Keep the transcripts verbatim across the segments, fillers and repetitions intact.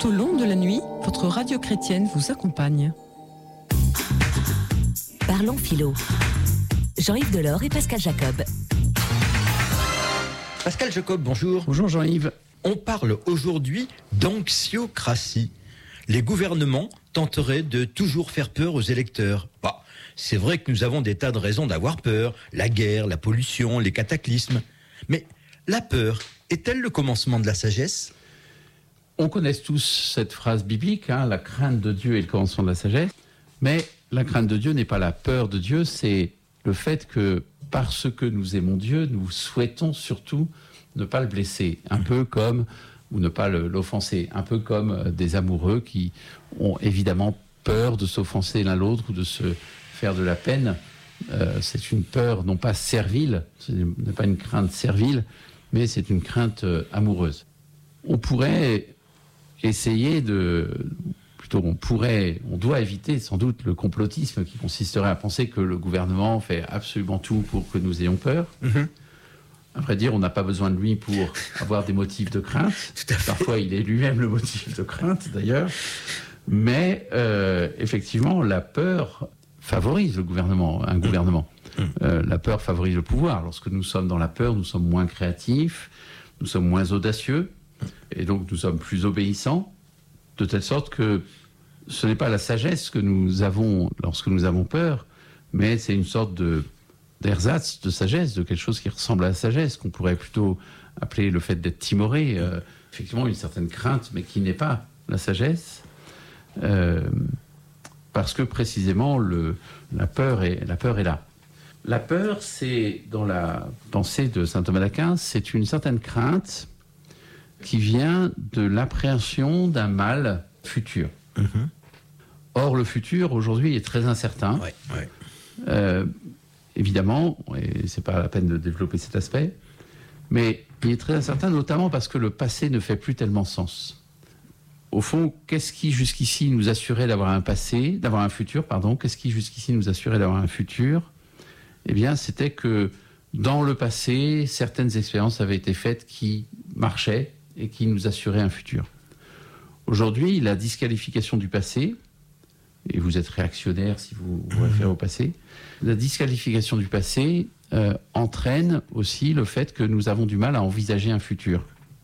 Tout au long de la nuit, votre radio chrétienne vous accompagne. Parlons philo. Jean-Yves Delors et Pascal Jacob. Pascal Jacob, bonjour. Bonjour Jean-Yves. On parle aujourd'hui d'anxiocratie. Les gouvernements tenteraient de toujours faire peur aux électeurs. Bah, c'est vrai que nous avons des tas de raisons d'avoir peur. La guerre, la pollution, les cataclysmes. Mais la peur est-elle le commencement de la sagesse ? On connaît tous cette phrase biblique, hein, la crainte de Dieu est le commencement de la sagesse. Mais la crainte de Dieu n'est pas la peur de Dieu, c'est le fait que parce que nous aimons Dieu, nous souhaitons surtout ne pas le blesser. Un peu comme, ou ne pas le, l'offenser, un peu comme des amoureux qui ont évidemment peur de s'offenser l'un l'autre ou de se faire de la peine. Euh, c'est une peur non pas servile, ce n'est pas une crainte servile, mais c'est une crainte euh, amoureuse. On pourrait essayer de... Plutôt, on pourrait, on doit éviter sans doute le complotisme qui consisterait à penser que le gouvernement fait absolument tout pour que nous ayons peur. Mmh. À vrai dire, on n'a pas besoin de lui pour avoir des motifs de crainte. Parfois, il est lui-même le motif de crainte, d'ailleurs. Mais euh, effectivement, la peur favorise le gouvernement, un gouvernement. Mmh. Euh, la peur favorise le pouvoir. Lorsque nous sommes dans la peur, nous sommes moins créatifs, nous sommes moins audacieux, et donc nous sommes plus obéissants. De telle sorte que ce n'est pas la sagesse que nous avons lorsque nous avons peur, mais c'est une sorte de, d'ersatz de sagesse, de quelque chose qui ressemble à la sagesse, qu'on pourrait plutôt appeler le fait d'être timoré. Euh, effectivement, une certaine crainte, mais qui n'est pas la sagesse. Euh, parce que précisément, le, la, peur est, la peur est là. La peur, c'est, dans la pensée de saint Thomas d'Aquin, c'est une certaine crainte qui vient de l'appréhension d'un mal futur. Mmh. Or, le futur, aujourd'hui, est très incertain. Ouais, ouais. Euh, évidemment, et c'est pas la peine de développer cet aspect, mais il est très incertain, notamment parce que le passé ne fait plus tellement sens. Au fond, qu'est-ce qui, jusqu'ici, nous assurait d'avoir un passé, d'avoir un futur, pardon, qu'est-ce qui, jusqu'ici, nous assurait d'avoir un futur ? Eh bien, c'était que, dans le passé, certaines expériences avaient été faites qui marchaient, et qui nous assurait un futur. Aujourd'hui, la disqualification du passé, et vous êtes réactionnaire si vous vous référez au passé, la disqualification du passé euh, entraîne aussi le fait que nous avons du mal à envisager un futur.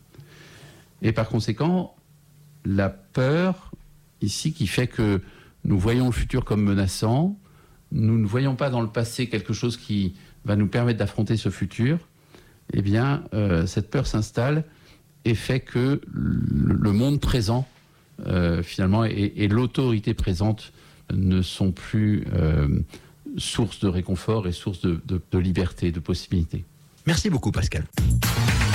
Et par conséquent, la peur, ici, qui fait que nous voyons le futur comme menaçant, nous ne voyons pas dans le passé quelque chose qui va nous permettre d'affronter ce futur, eh bien, euh, cette peur s'installe et fait que le monde présent, euh, finalement, et, et l'autorité présente ne sont plus euh, source de réconfort et source de, de, de liberté, de possibilité. Merci beaucoup, Pascal.